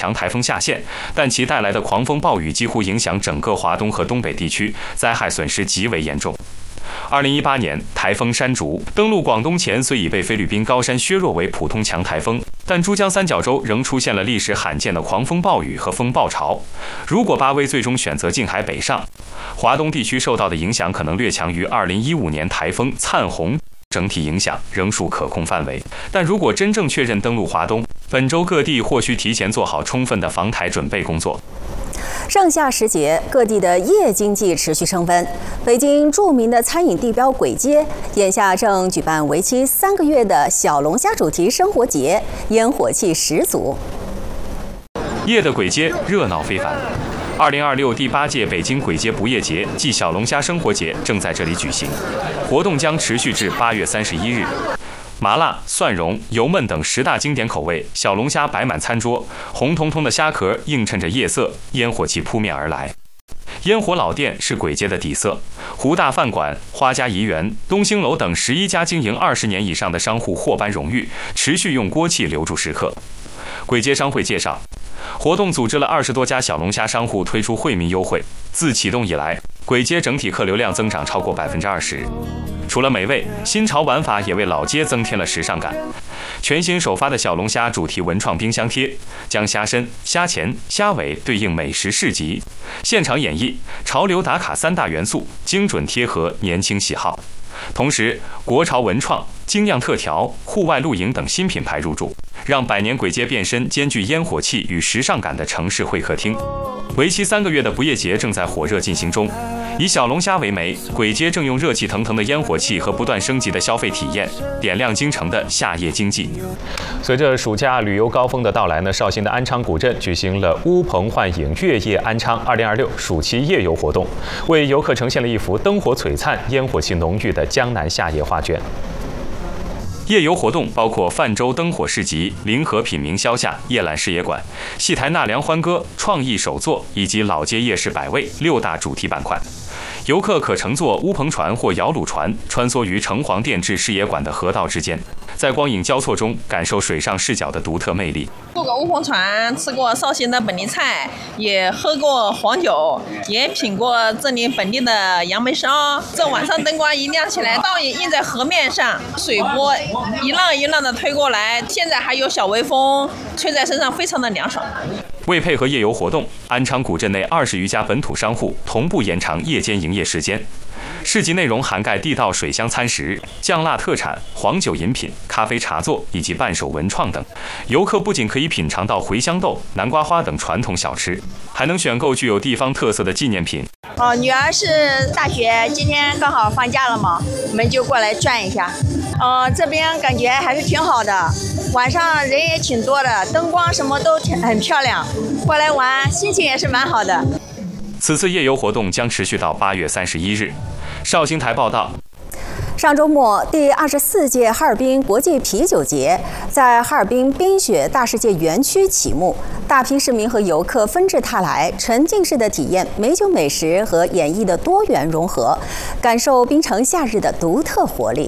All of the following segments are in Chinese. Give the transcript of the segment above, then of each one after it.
强台风下线，但其带来的狂风暴雨几乎影响整个华东和东北地区，灾害损失极为严重。2018年，台风山竹登陆广东前，虽已被菲律宾高山削弱为普通强台风，但珠江三角洲仍出现了历史罕见的狂风暴雨和风暴潮。如果巴威最终选择近海北上，华东地区受到的影响可能略强于2015年台风灿红，整体影响仍属可控范围。但如果真正确认登陆华东，本周各地或需提前做好充分的防台准备工作。 盛夏时节，各地的夜经济持续升温。北京著名的餐饮地标簋街，眼下正举办为期3个月的小龙虾主题生活节，烟火气十足。 夜的簋街热闹非凡。2026第8届北京簋街不夜节暨小龙虾生活节正在这里举行，活动将持续至8月31日。麻辣、蒜蓉、油焖等10大经典口味，小龙虾摆满餐桌，红彤彤的虾壳映衬着夜色，烟火气扑面而来。烟火老店是簋街的底色，湖大饭馆、花家怡园、东兴楼等11家经营20年以上的商户获颁荣誉，持续用锅气留住食客。簋街商会介绍，活动组织了20多家小龙虾商户推出惠民优惠，自启动以来，簋街整体客流量增长超过20%。除了美味，新潮玩法也为老街增添了时尚感。全新首发的小龙虾主题文创冰箱贴，将虾身、虾前、虾尾对应美食市集，现场演绎潮流打卡3大元素，精准贴合年轻喜好。同时，国潮文创、精酿特调、户外露营等新品牌入驻，让百年簋街变身兼具烟火气与时尚感的城市会客厅。为期3个月的不夜节正在火热进行中。以小龙虾为媒，簋街正用热气腾腾的烟火气和不断升级的消费体验，点亮京城的夏夜经济。随着暑假旅游高峰的到来呢，绍兴的安昌古镇举行了乌篷幻影月夜安昌2026暑期夜游活动，为游客呈现了一幅灯火璀璨、烟火气浓郁的江南夏夜画卷。夜游活动包括泛舟灯火市集、临河品茗消夏、夜览视野馆、戏台纳凉欢歌、创意手作以及老街夜市百味6大主题板块。游客可乘坐乌篷船或摇橹船，穿梭于城隍殿至视野馆的河道之间，在光影交错中感受水上视角的独特魅力。 坐过乌篷船，吃过绍兴的本地菜，也喝过黄酒，也品过这里本地的杨梅烧。这晚上灯光一亮起来，倒影映在河面上，水波一浪一浪的推过来，现在还有小微风吹在身上，非常的凉爽。 为配合夜游活动，安昌古镇内20余家本土商户同步延长夜间营业时间。市集内容涵盖地道水乡餐食、酱辣特产、黄酒饮品、咖啡茶座以及伴手文创等。游客不仅可以品尝到茴香豆、南瓜花等传统小吃，还能选购具有地方特色的纪念品。 女儿是大学，今天刚好放假了嘛，我们就过来转一下。这边感觉还是挺好的，晚上人也挺多的，灯光什么都很漂亮，过来玩心情也是蛮好的。 此次夜游活动将持续到8月31日。绍兴台报道。 上周末，第24届哈尔滨国际啤酒节在哈尔滨冰雪大世界园区启幕，大批市民和游客纷至沓来，沉浸式的体验美酒美食和演绎的多元融合，感受冰城夏日的独特活力。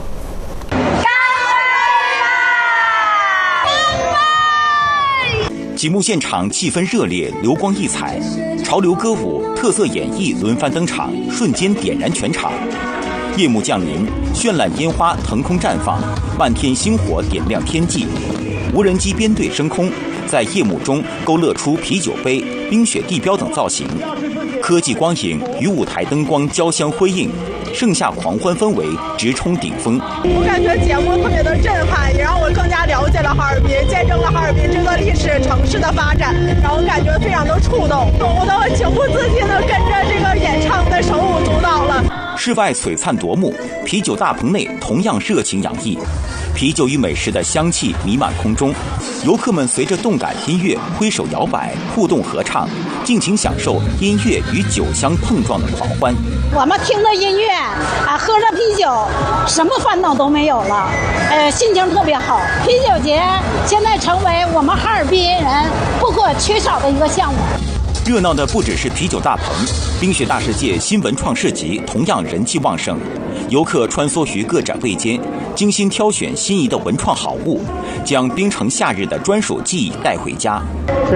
启幕现场气氛热烈，流光溢彩，潮流歌舞、特色演绎轮番登场，瞬间点燃全场。夜幕降临，绚烂烟花腾空绽放，漫天星火点亮天际。无人机编队升空，在夜幕中勾勒出啤酒杯、冰雪地标等造型。科技光影与舞台灯光交相辉映，盛夏狂欢氛围直冲顶峰。 我感觉节目特别的震撼，也让我更加了解了哈尔滨，见证了哈尔滨这个历史城市的发展，然后感觉非常的触动，我都情不自禁的跟着这个演唱的手舞足蹈了。 室外璀璨夺目，啤酒大棚内同样热情洋溢，啤酒与美食的香气弥漫空中，游客们随着动感音乐挥手摇摆，互动合唱，尽情享受音乐与酒香碰撞的狂欢。 我们听着音乐喝着啤酒，什么烦恼都没有了，心情特别好。啤酒节现在成为我们哈尔滨人不可缺少的一个项目。 热闹的不只是啤酒大棚，冰雪大世界新文创市集同样人气旺盛。游客穿梭于各展位间，精心挑选心仪的文创好物，将冰城夏日的专属记忆带回家。 是